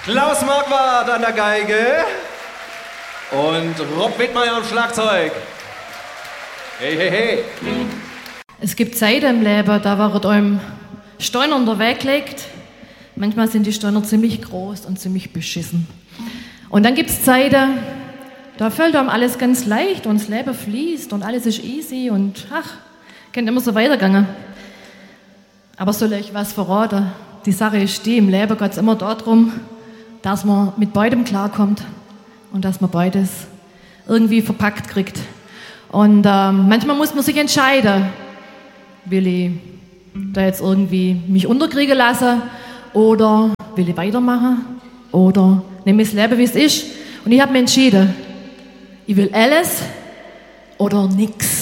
Klaus Marquardt an der Geige und Rob Wittmeier am Schlagzeug. Hey, hey, hey. Es gibt Zeiten im Leben, da wird einem Steine unter den Weg gelegt. Manchmal sind die Steine ziemlich groß und ziemlich beschissen. Und dann gibt es Zeiten, da fällt einem alles ganz leicht und das Leben fließt und alles ist easy und kann immer so weitergehen. Aber soll ich was verraten? Die Sache ist die, im Leben geht es immer darum, dass man mit beidem klarkommt und dass man beides irgendwie verpackt kriegt. Und manchmal muss man sich entscheiden, will ich da jetzt irgendwie mich unterkriegen lassen oder will ich weitermachen oder nehme ich das Leben, wie es ist. Und ich habe mich entschieden, ich will alles oder nix.